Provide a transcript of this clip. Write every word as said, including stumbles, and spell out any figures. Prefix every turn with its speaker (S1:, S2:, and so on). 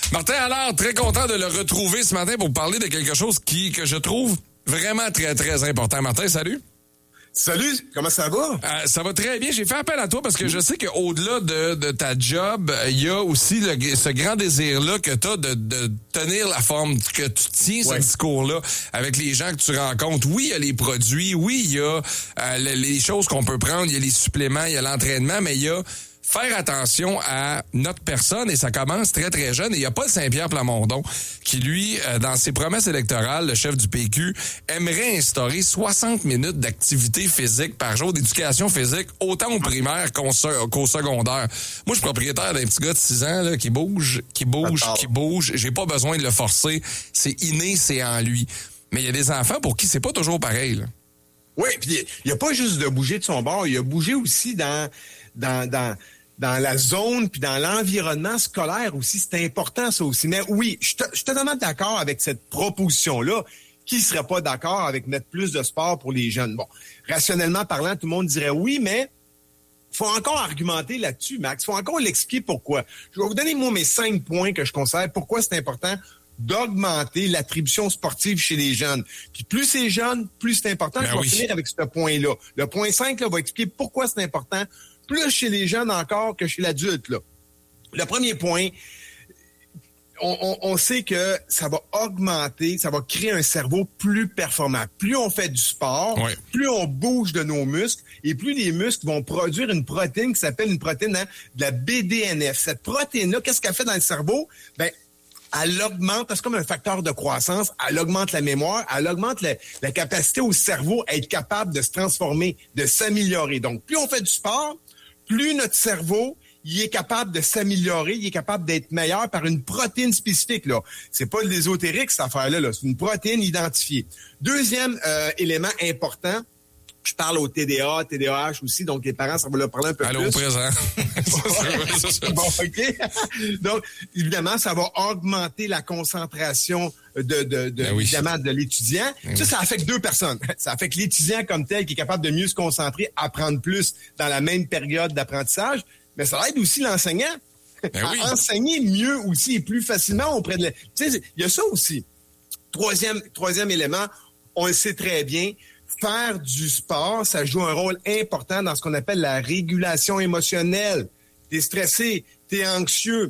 S1: Martin Allard, très content de le retrouver ce matin pour parler de quelque chose qui que je trouve vraiment très, très important. Martin, salut.
S2: Salut, comment ça va?
S1: Euh, ça va très bien. J'ai fait appel à toi parce que je sais qu'au-delà de, de ta job, il y a aussi le, ce grand désir-là que tu as de, de tenir la forme, que tu tiens ouais. ce discours-là avec les gens que tu rencontres. Oui, il y a les produits, oui, il y a euh, les choses qu'on peut prendre, il y a les suppléments, il y a l'entraînement, mais il y a faire attention à notre personne, et ça commence très, très jeune. Et il n'y a pas Saint-Pierre Plamondon qui, lui, euh, dans ses promesses électorales, le chef du P Q, aimerait instaurer soixante minutes d'activité physique par jour, d'éducation physique, autant au primaire qu'au, qu'au secondaire. Moi, je suis propriétaire d'un petit gars de six ans là, qui bouge, qui bouge, Attends. qui bouge. J'ai pas besoin de le forcer. C'est inné, c'est en lui. Mais il y a des enfants pour qui c'est pas toujours pareil, là.
S2: Oui, puis il n'y a pas juste de bouger de son bord, il a bougé aussi dans... dans, dans dans la zone puis dans l'environnement scolaire aussi. C'est important, ça aussi. Mais oui, je suis totalement d'accord avec cette proposition-là. Qui serait pas d'accord avec mettre plus de sport pour les jeunes? Bon, rationnellement parlant, tout le monde dirait oui, mais faut encore argumenter là-dessus, Max. Faut encore l'expliquer pourquoi. Je vais vous donner, moi, mes cinq points que je considère. Pourquoi c'est important d'augmenter l'attribution sportive chez les jeunes. Puis plus c'est jeune, plus c'est important. Ben je vais oui. finir avec ce point-là. Le point cinq là, va expliquer pourquoi c'est important plus chez les jeunes encore que chez l'adulte, là. Le premier point, on, on, on sait que ça va augmenter, ça va créer un cerveau plus performant. Plus on fait du sport, ouais. plus on bouge de nos muscles, et plus les muscles vont produire une protéine qui s'appelle une protéine hein, de la B D N F. Cette protéine-là, qu'est-ce qu'elle fait dans le cerveau? Ben, elle augmente, c'est comme un facteur de croissance, elle augmente la mémoire, elle augmente la, la capacité au cerveau à être capable de se transformer, de s'améliorer. Donc, plus on fait du sport, plus notre cerveau, il est capable de s'améliorer, il est capable d'être meilleur par une protéine spécifique, là. C'est pas de l'ésotérique, cette affaire-là, là. C'est une protéine identifiée. Deuxième euh, élément important, je parle au T D A, T D A H aussi, donc les parents, ça va leur parler un peu
S1: Allô,
S2: plus.
S1: Allô, présent.
S2: Bon, OK. Donc, évidemment, ça va augmenter la concentration de, de, de ben oui. évidemment, de l'étudiant. Ben ça, oui. ça affecte deux personnes. Ça affecte l'étudiant comme tel qui est capable de mieux se concentrer, apprendre plus dans la même période d'apprentissage, mais ça aide aussi l'enseignant ben à oui. enseigner mieux aussi et plus facilement auprès de... La... Tu sais, il y a ça aussi. Troisième, troisième élément, on le sait très bien, faire du sport, ça joue un rôle important dans ce qu'on appelle la régulation émotionnelle. T'es stressé, t'es anxieux,